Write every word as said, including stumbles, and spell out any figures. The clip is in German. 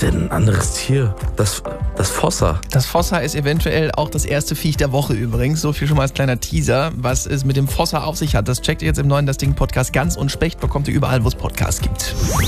denn ein anderes Tier? Das, das Fossa. Das Fossa ist eventuell auch das erste Viech der Woche übrigens. So viel schon mal als kleiner Teaser. Was es mit dem Fossa auf sich hat, das checkt ihr jetzt im neuen Das Ding Podcast ganz und Specht bekommt ihr überall, wo es Podcasts gibt.